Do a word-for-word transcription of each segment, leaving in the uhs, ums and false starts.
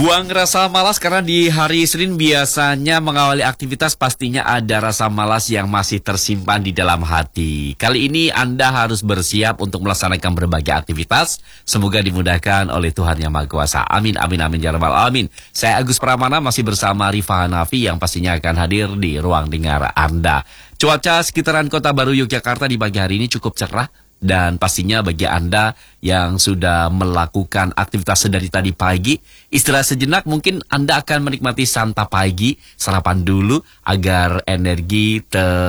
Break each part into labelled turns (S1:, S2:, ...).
S1: Buang rasa malas karena di hari Senin biasanya mengawali aktivitas pastinya ada rasa malas yang masih tersimpan di dalam hati. Kali ini Anda harus bersiap untuk melaksanakan berbagai aktivitas. Semoga dimudahkan oleh Tuhan Yang Maha Kuasa. Amin, amin, amin, ya rabbal alamin. Saya Agus Pramana masih bersama Rifa Hanafi yang pastinya akan hadir di ruang dengar Anda. Cuaca sekitaran Kota Baru Yogyakarta di pagi hari ini cukup cerah. Dan pastinya bagi Anda yang sudah melakukan aktivitas sedari tadi pagi, istirahat sejenak mungkin Anda akan menikmati santap pagi, sarapan dulu agar energi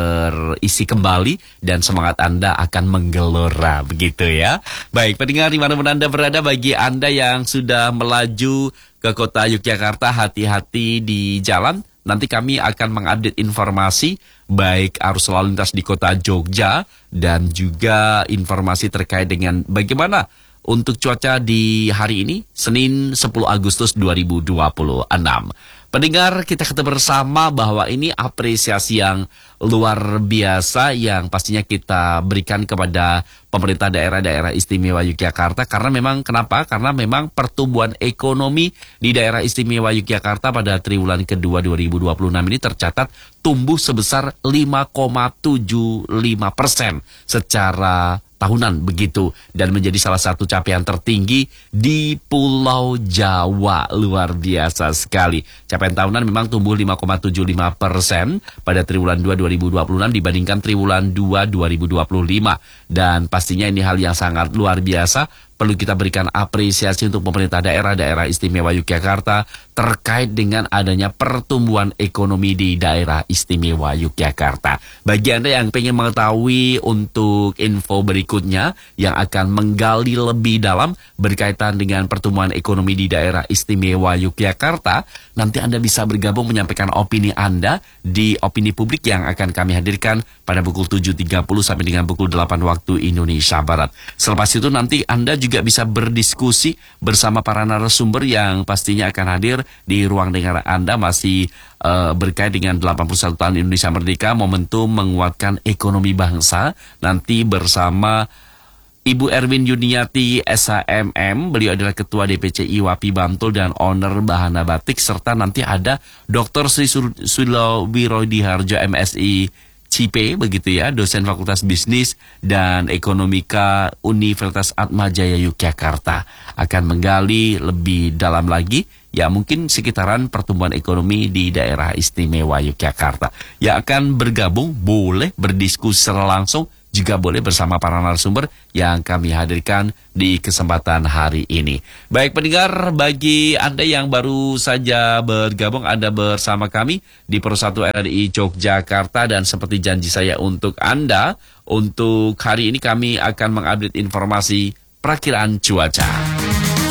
S1: terisi kembali dan semangat Anda akan menggelora, begitu ya. Baik, pendengar dimanapun Anda berada, bagi Anda yang sudah melaju ke kota Yogyakarta, hati-hati di jalan. Nanti kami akan mengupdate informasi baik arus lalu lintas di kota Jogja dan juga informasi terkait dengan bagaimana untuk cuaca di hari ini, Senin sepuluh Agustus dua ribu dua puluh enam. Pendengar, kita ketemu bersama bahwa ini apresiasi yang luar biasa yang pastinya kita berikan kepada pemerintah daerah-daerah istimewa Yogyakarta. Karena memang, kenapa? Karena memang pertumbuhan ekonomi di daerah istimewa Yogyakarta pada triwulan kedua dua ribu dua puluh enam ini tercatat tumbuh sebesar lima koma tujuh lima persen secara tahunan begitu, dan menjadi salah satu capaian tertinggi di Pulau Jawa. Luar biasa sekali. Capaian tahunan memang tumbuh lima koma tujuh lima persen pada triwulan dua dua ribu dua puluh enam dibandingkan triwulan dua dua ribu dua puluh lima, dan pastinya ini hal yang sangat luar biasa. Perlu kita berikan apresiasi untuk pemerintah daerah-daerah istimewa Yogyakarta terkait dengan adanya pertumbuhan ekonomi di daerah istimewa Yogyakarta. Bagi Anda yang ingin mengetahui untuk info berikutnya yang akan menggali lebih dalam berkaitan dengan pertumbuhan ekonomi di daerah istimewa Yogyakarta, nanti Anda bisa bergabung menyampaikan opini Anda di opini publik yang akan kami hadirkan pada pukul tujuh tiga puluh sampai dengan pukul delapan waktu Indonesia Barat. Selepas itu nanti Anda juga bisa berdiskusi bersama para narasumber yang pastinya akan hadir di ruang dengar Anda, masih uh, berkait dengan delapan puluh satu tahun Indonesia Merdeka, momentum menguatkan ekonomi bangsa. Nanti bersama Ibu Erwin Yuniati S H M M, beliau adalah Ketua D P C I W A P I Bantul dan owner Bahana Batik, serta nanti ada Doktor Sri Sulo Wirodiharjo M Si C P, begitu ya, dosen Fakultas Bisnis dan Ekonomika Universitas Atmajaya Yogyakarta, akan menggali lebih dalam lagi ya mungkin sekitaran pertumbuhan ekonomi di daerah istimewa Yogyakarta. Yang akan bergabung boleh berdiskusi secara langsung, juga boleh bersama para narasumber yang kami hadirkan di kesempatan hari ini. Baik pendengar, bagi Anda yang baru saja bergabung, Anda bersama kami di Persatu R R I Yogyakarta, dan seperti janji saya untuk Anda, untuk hari ini kami akan mengupdate informasi perakiraan cuaca.